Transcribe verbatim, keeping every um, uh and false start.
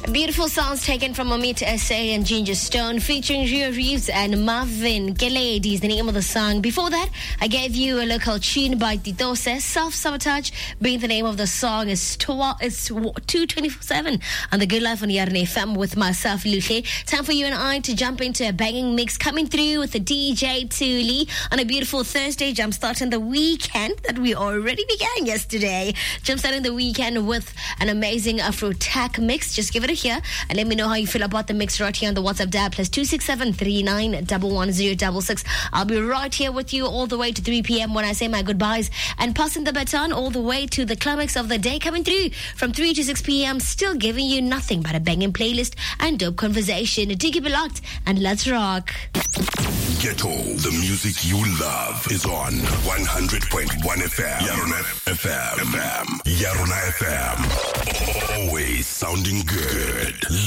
Beautiful sounds taken from Amit S A and Ginger Stone, featuring Rio Reeves and Marvin Gelady is the name of the song. Before that, I gave you a local tune by Titose, Self-Sabotage being the name of the song. It's, tw- it's two twenty-four seven on the Good Life on Yarn F M with myself, Luche. Time for you and I to jump into a banging mix coming through with the D J Thuli on a beautiful Thursday, jumpstarting the weekend that we already began yesterday. Jumpstarting the weekend with an amazing Afro Tech mix. Just give it a hear and let me know how you feel about the mix right here on the WhatsApp dial plus two six seven three nine one one zero six six. I'll be right here with you all the way to three p.m. when I say my goodbyes and passing the baton all the way to the climax of the day, coming through from three to six p.m. still giving you nothing but a banging playlist and dope conversation. Do keep it locked and let's rock. Ghetto, the music you love is on one hundred point one F M. Yarona F M. Yarona F M. Always sounding good.